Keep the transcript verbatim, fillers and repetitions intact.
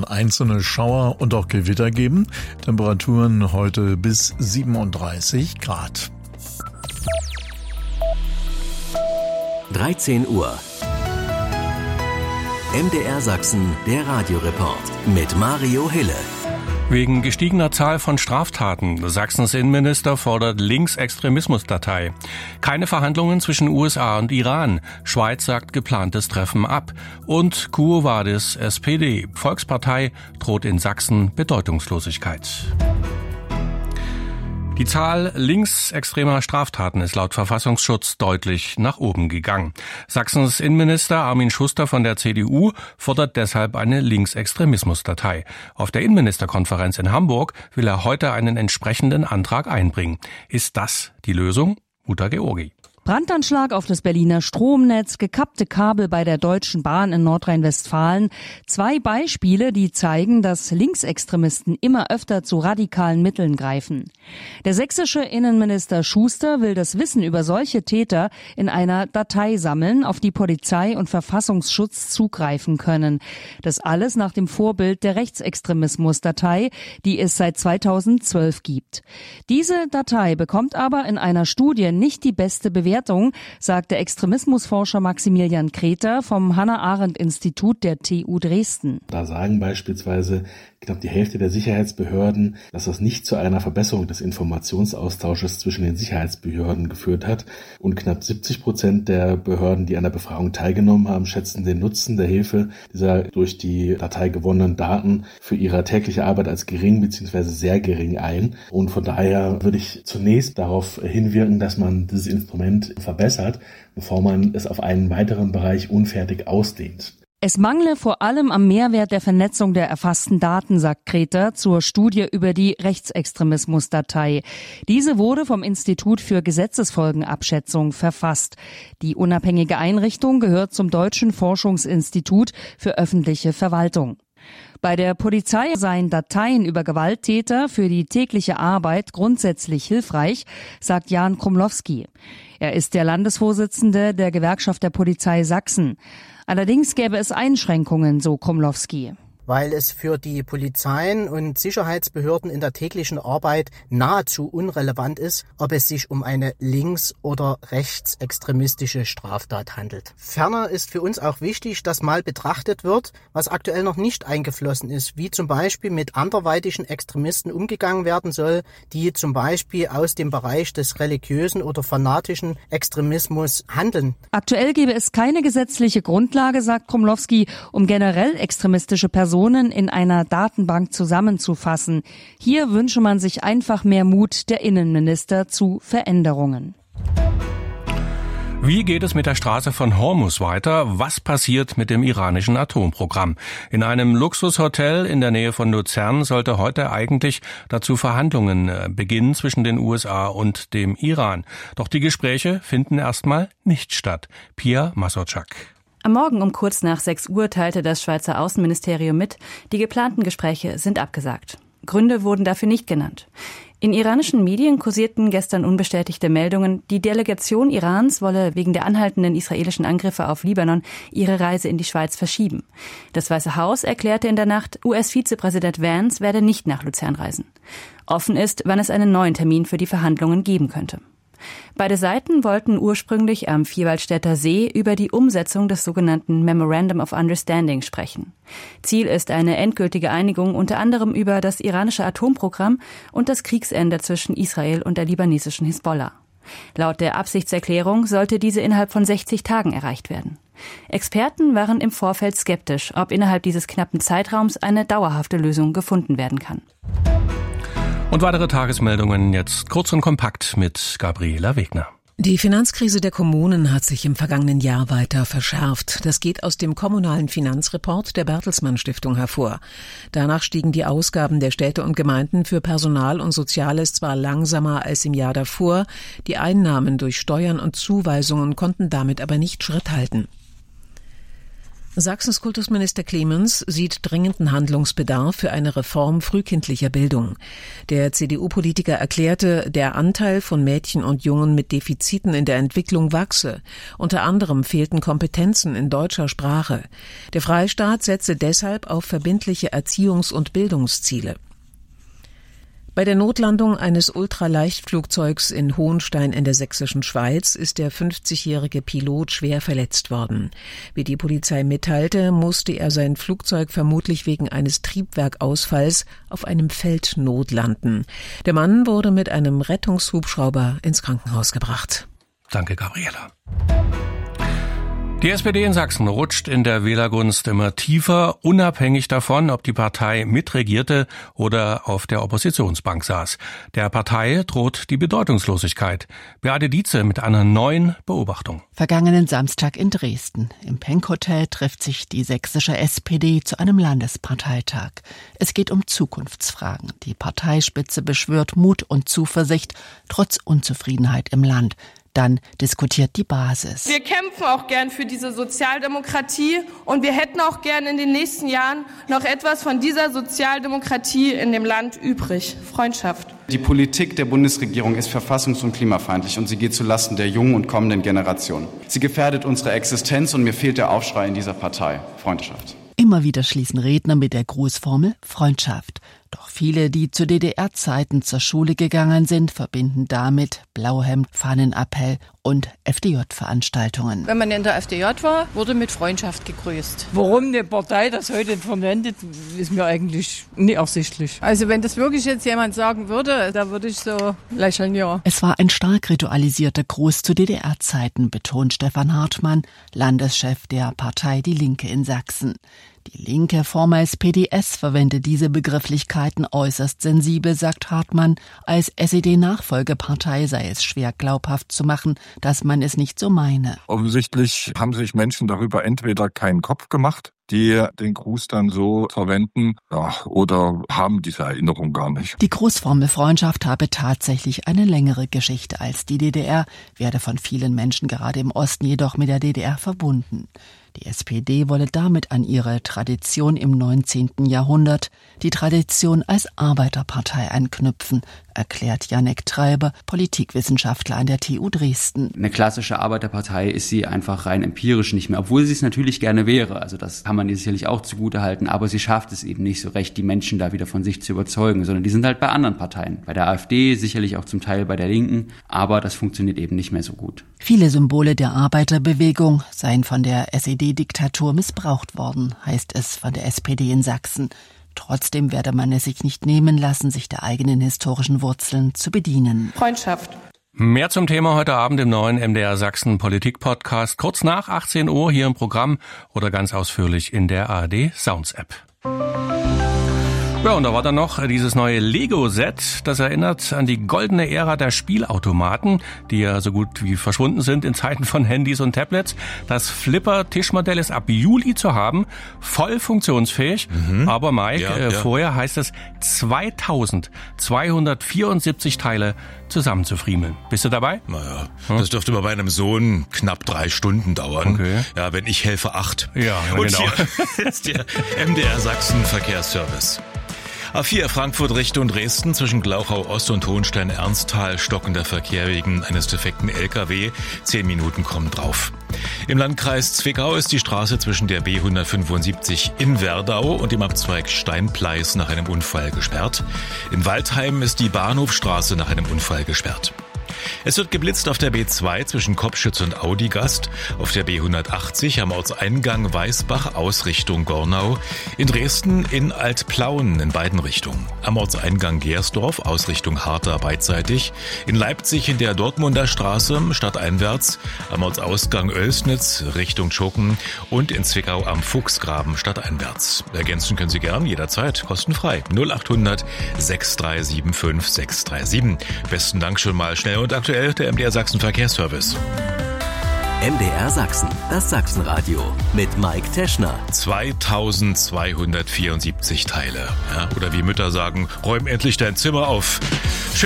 dann einzelne Schauer und auch Gewitter geben. Temperaturen heute bis siebenunddreißig Grad. dreizehn Uhr. M D R Sachsen, der Radioreport mit Mario Hille. Wegen gestiegener Zahl von Straftaten. Sachsens Innenminister fordert Linksextremismusdatei. Keine Verhandlungen zwischen U S A und Iran. Schweiz sagt geplantes Treffen ab. Und Quo Vadis S P D. Volkspartei droht in Sachsen Bedeutungslosigkeit. Die Zahl linksextremer Straftaten ist laut Verfassungsschutz deutlich nach oben gegangen. Sachsens Innenminister Armin Schuster von der C D U fordert deshalb eine Linksextremismusdatei. Auf der Innenministerkonferenz in Hamburg will er heute einen entsprechenden Antrag einbringen. Ist das die Lösung? Uta Georgi. Brandanschlag auf das Berliner Stromnetz, gekappte Kabel bei der Deutschen Bahn in Nordrhein-Westfalen. Zwei Beispiele, die zeigen, dass Linksextremisten immer öfter zu radikalen Mitteln greifen. Der sächsische Innenminister Schuster will das Wissen über solche Täter in einer Datei sammeln, auf die Polizei und Verfassungsschutz zugreifen können. Das alles nach dem Vorbild der Rechtsextremismusdatei, die es seit zweitausendzwölf gibt. Diese Datei bekommt aber in einer Studie nicht die beste Bewertung, sagt der Extremismusforscher Maximilian Kreter vom Hannah-Arendt-Institut der T U Dresden. Da sagen beispielsweise knapp die Hälfte der Sicherheitsbehörden, dass das nicht zu einer Verbesserung des Informationsaustausches zwischen den Sicherheitsbehörden geführt hat. Und knapp siebzig Prozent der Behörden, die an der Befragung teilgenommen haben, schätzen den Nutzen der Hilfe dieser durch die Datei gewonnenen Daten für ihre tägliche Arbeit als gering bzw. sehr gering ein. Und von daher würde ich zunächst darauf hinwirken, dass man dieses Instrument verbessert, bevor man es auf einen weiteren Bereich unfertig ausdehnt. Es mangle vor allem am Mehrwert der Vernetzung der erfassten Daten, sagt Kreter zur Studie über die Rechtsextremismusdatei. Diese wurde vom Institut für Gesetzesfolgenabschätzung verfasst. Die unabhängige Einrichtung gehört zum Deutschen Forschungsinstitut für öffentliche Verwaltung. Bei der Polizei seien Dateien über Gewalttäter für die tägliche Arbeit grundsätzlich hilfreich, sagt Jan Krumlowski. Er ist der Landesvorsitzende der Gewerkschaft der Polizei Sachsen. Allerdings gäbe es Einschränkungen, so Krumlowski. Weil es für die Polizeien und Sicherheitsbehörden in der täglichen Arbeit nahezu unrelevant ist, ob es sich um eine links- oder rechtsextremistische Straftat handelt. Ferner ist für uns auch wichtig, dass mal betrachtet wird, was aktuell noch nicht eingeflossen ist, wie zum Beispiel mit anderweitigen Extremisten umgegangen werden soll, die zum Beispiel aus dem Bereich des religiösen oder fanatischen Extremismus handeln. Aktuell gäbe es keine gesetzliche Grundlage, sagt Krumlowski, um generell extremistische Personen in einer Datenbank zusammenzufassen. Hier wünsche man sich einfach mehr Mut der Innenminister zu Veränderungen. Wie geht es mit der Straße von Hormuz weiter? Was passiert mit dem iranischen Atomprogramm? In einem Luxushotel in der Nähe von Luzern sollte heute eigentlich dazu Verhandlungen beginnen zwischen den U S A und dem Iran. Doch die Gespräche finden erstmal nicht statt. Pia Masotschak. Am Morgen um kurz nach sechs Uhr teilte das Schweizer Außenministerium mit, die geplanten Gespräche sind abgesagt. Gründe wurden dafür nicht genannt. In iranischen Medien kursierten gestern unbestätigte Meldungen, die Delegation Irans wolle wegen der anhaltenden israelischen Angriffe auf Libanon ihre Reise in die Schweiz verschieben. Das Weiße Haus erklärte in der Nacht, U S-Vizepräsident Vance werde nicht nach Luzern reisen. Offen ist, wann es einen neuen Termin für die Verhandlungen geben könnte. Beide Seiten wollten ursprünglich am Vierwaldstätter See über die Umsetzung des sogenannten Memorandum of Understanding sprechen. Ziel ist eine endgültige Einigung unter anderem über das iranische Atomprogramm und das Kriegsende zwischen Israel und der libanesischen Hisbollah. Laut der Absichtserklärung sollte diese innerhalb von sechzig Tagen erreicht werden. Experten waren im Vorfeld skeptisch, ob innerhalb dieses knappen Zeitraums eine dauerhafte Lösung gefunden werden kann. Und weitere Tagesmeldungen jetzt kurz und kompakt mit Gabriela Wegner. Die Finanzkrise der Kommunen hat sich im vergangenen Jahr weiter verschärft. Das geht aus dem kommunalen Finanzreport der Bertelsmann Stiftung hervor. Danach stiegen die Ausgaben der Städte und Gemeinden für Personal und Soziales zwar langsamer als im Jahr davor, die Einnahmen durch Steuern und Zuweisungen konnten damit aber nicht Schritt halten. Sachsens Kultusminister Clemens sieht dringenden Handlungsbedarf für eine Reform frühkindlicher Bildung. Der C D U-Politiker erklärte, der Anteil von Mädchen und Jungen mit Defiziten in der Entwicklung wachse. Unter anderem fehlten Kompetenzen in deutscher Sprache. Der Freistaat setze deshalb auf verbindliche Erziehungs- und Bildungsziele. Bei der Notlandung eines Ultraleichtflugzeugs in Hohenstein in der sächsischen Schweiz ist der fünfzigjährige Pilot schwer verletzt worden. Wie die Polizei mitteilte, musste er sein Flugzeug vermutlich wegen eines Triebwerkausfalls auf einem Feld notlanden. Der Mann wurde mit einem Rettungshubschrauber ins Krankenhaus gebracht. Danke, Gabriela. Die S P D in Sachsen rutscht in der Wählergunst immer tiefer, unabhängig davon, ob die Partei mitregierte oder auf der Oppositionsbank saß. Der Partei droht die Bedeutungslosigkeit. Beate Dietze mit einer neuen Beobachtung. Vergangenen Samstag in Dresden. Im Penck-Hotel trifft sich die sächsische S P D zu einem Landesparteitag. Es geht um Zukunftsfragen. Die Parteispitze beschwört Mut und Zuversicht trotz Unzufriedenheit im Land. Dann diskutiert die Basis. Wir kämpfen auch gern für diese Sozialdemokratie und wir hätten auch gern in den nächsten Jahren noch etwas von dieser Sozialdemokratie in dem Land übrig. Freundschaft. Die Politik der Bundesregierung ist verfassungs- und klimafeindlich und sie geht zulasten der jungen und kommenden Generationen. Sie gefährdet unsere Existenz und mir fehlt der Aufschrei in dieser Partei. Freundschaft. Immer wieder schließen Redner mit der Grußformel Freundschaft. Doch viele, die zu D D R-Zeiten zur Schule gegangen sind, verbinden damit Blauhemd, Fahnenappell und F D J-Veranstaltungen. Wenn man in der F D J war, wurde mit Freundschaft gegrüßt. Warum eine Partei das heute verwendet, ist mir eigentlich nicht ersichtlich. Also wenn das wirklich jetzt jemand sagen würde, da würde ich so lächeln, ja. Es war ein stark ritualisierter Gruß zu D D R-Zeiten, betont Stefan Hartmann, Landeschef der Partei Die Linke in Sachsen. Die Linke, vormals P D S, verwendet diese Begrifflichkeiten äußerst sensibel, sagt Hartmann. Als S E D-Nachfolgepartei sei es schwer glaubhaft zu machen, dass man es nicht so meine. Offensichtlich haben sich Menschen darüber entweder keinen Kopf gemacht, die den Gruß dann so verwenden, ja, oder haben diese Erinnerung gar nicht. Die Grußformel Freundschaft habe tatsächlich eine längere Geschichte als die D D R, werde von vielen Menschen gerade im Osten jedoch mit der D D R verbunden. Die S P D wolle damit an ihre Tradition im neunzehnten Jahrhundert, die Tradition als Arbeiterpartei anknüpfen, erklärt Janek Treiber, Politikwissenschaftler an der T U Dresden. Eine klassische Arbeiterpartei ist sie einfach rein empirisch nicht mehr, obwohl sie es natürlich gerne wäre. Also das kann man ihr sicherlich auch zugutehalten, aber sie schafft es eben nicht so recht, die Menschen da wieder von sich zu überzeugen, sondern die sind halt bei anderen Parteien. Bei der AfD, sicherlich auch zum Teil bei der Linken, aber das funktioniert eben nicht mehr so gut. Viele Symbole der Arbeiterbewegung seien von der S E D-Diktatur missbraucht worden, heißt es von der S P D in Sachsen. Trotzdem werde man es sich nicht nehmen lassen, sich der eigenen historischen Wurzeln zu bedienen. Freundschaft. Mehr zum Thema heute Abend im neuen M D R Sachsen Politik Podcast, kurz nach achtzehn Uhr hier im Programm oder ganz ausführlich in der A R D Sounds App. Ja, und da war dann noch dieses neue Lego-Set, das erinnert an die goldene Ära der Spielautomaten, die ja so gut wie verschwunden sind in Zeiten von Handys und Tablets. Das Flipper-Tischmodell ist ab Juli zu haben, voll funktionsfähig. Mhm. Aber Mike, ja, äh, ja. vorher heißt es zweitausendzweihundertvierundsiebzig Teile zusammenzufriemeln. Bist du dabei? Naja, hm? das dürfte bei meinem Sohn knapp drei Stunden dauern. Okay. Ja, wenn ich helfe, acht. Ja, und genau. Hier ist der M D R Sachsen Verkehrsservice. A vier Frankfurt Richtung Dresden zwischen Glauchau Ost und Hohenstein-Ernsthal stockender Verkehr wegen eines defekten L K W. Zehn Minuten kommen drauf. Im Landkreis Zwickau ist die Straße zwischen der B hundertfünfundsiebzig in Werdau und dem Abzweig Steinpleis nach einem Unfall gesperrt. In Waldheim ist die Bahnhofstraße nach einem Unfall gesperrt. Es wird geblitzt auf der B zwei zwischen Kopschütz und Audigast, auf der B hundertachtzig am Ortseingang Weißbach Ausrichtung Gornau, in Dresden in Altplauen in beiden Richtungen, am Ortseingang Gersdorf Ausrichtung Harter beidseitig, in Leipzig in der Dortmunder Straße stadteinwärts, am Ortsausgang Oelsnitz Richtung Schocken und in Zwickau am Fuchsgraben stadteinwärts. Ergänzen können Sie gern jederzeit kostenfrei. null achthundert sechs drei sieben fünf sechs drei sieben. Besten Dank schon mal, schnell und aktuell der M D R Sachsen Verkehrsservice. M D R Sachsen, das Sachsenradio mit Mike Teschner. zweitausendzweihundertvierundsiebzig Teile. Ja, oder wie Mütter sagen, räum endlich dein Zimmer auf. Schön